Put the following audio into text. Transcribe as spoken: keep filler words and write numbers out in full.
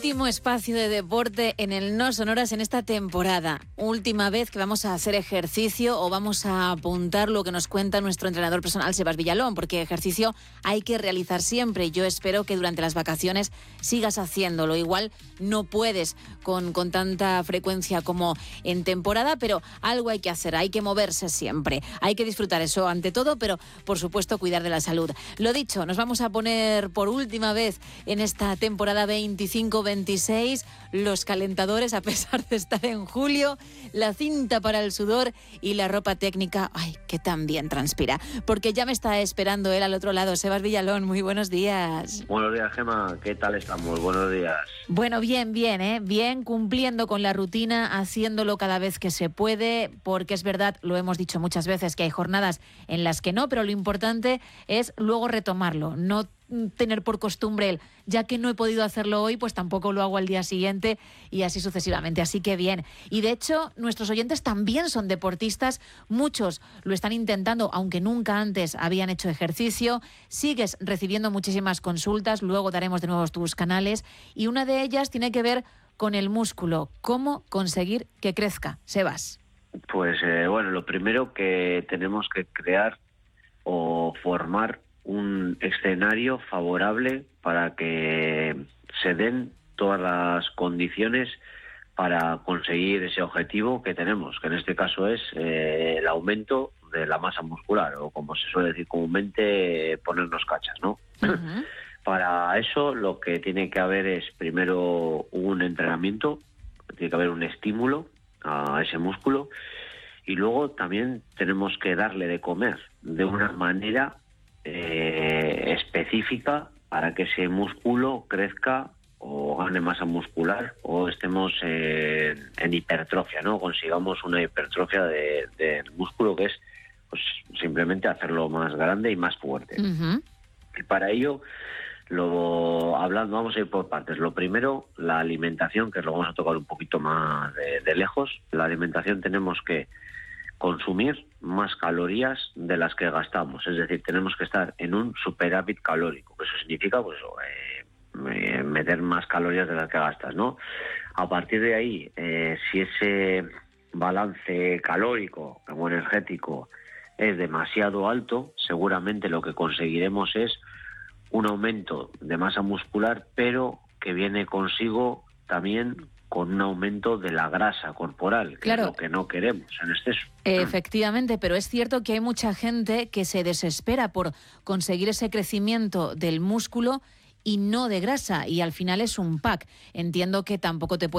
Último espacio de deporte en el No Sonoras en esta temporada. Última vez que vamos a hacer ejercicio o vamos a apuntar lo que nos cuenta nuestro entrenador personal, Sebas Villalón, porque ejercicio hay que realizar siempre. Yo espero que durante las vacaciones sigas haciéndolo. Igual no puedes con, con tanta frecuencia como en temporada, pero algo hay que hacer, hay que moverse siempre. Hay que disfrutar eso ante todo, pero por supuesto cuidar de la salud. Lo dicho, nos vamos a poner por última vez en esta temporada veinticinco veintiséis los calentadores, a pesar de estar en julio, la cinta para el sudor y la ropa técnica, ay, que también transpira, porque ya me está esperando él al otro lado. Sebas Villalón, muy buenos días. Buenos días, Gemma, ¿qué tal estamos? Buenos días. Bueno, bien, bien, ¿eh? Bien, cumpliendo con la rutina, haciéndolo cada vez que se puede, porque es verdad, lo hemos dicho muchas veces, que hay jornadas en las que no, pero lo importante es luego retomarlo, no tener por costumbre el, ya que no he podido hacerlo hoy, pues tampoco lo hago al día siguiente y así sucesivamente. Así que bien. Y de hecho, nuestros oyentes también son deportistas. Muchos lo están intentando, aunque nunca antes habían hecho ejercicio. Sigues recibiendo muchísimas consultas. Luego daremos de nuevo tus canales. Y una de ellas tiene que ver con el músculo. ¿Cómo conseguir que crezca? Sebas. Pues eh, bueno, lo primero que tenemos que crear o formar un escenario favorable para que se den todas las condiciones para conseguir ese objetivo que tenemos, que en este caso es eh, el aumento de la masa muscular, o como se suele decir comúnmente, ponernos cachas, ¿no? Uh-huh. Para eso lo que tiene que haber es primero un entrenamiento, tiene que haber un estímulo a ese músculo, y luego también tenemos que darle de comer de una manera Eh, específica para que ese músculo crezca o gane masa muscular o estemos eh, en hipertrofia, ¿no? Consigamos una hipertrofia del de, de músculo, que es pues simplemente hacerlo más grande y más fuerte. Uh-huh. Y para ello, lo hablando, vamos a ir por partes. Lo primero, la alimentación, que lo vamos a tocar un poquito más de, de lejos. La alimentación tenemos que consumir más calorías de las que gastamos, es decir, tenemos que estar en un superávit calórico. Eso significa pues eh, meter más calorías de las que gastas, ¿no? A partir de ahí, eh, si ese balance calórico o energético es demasiado alto, seguramente lo que conseguiremos es un aumento de masa muscular, pero que viene consigo también con un aumento de la grasa corporal, que claro, es lo que no queremos en exceso. Efectivamente, pero es cierto que hay mucha gente que se desespera por conseguir ese crecimiento del músculo y no de grasa, y al final es un pack. Entiendo que tampoco te puede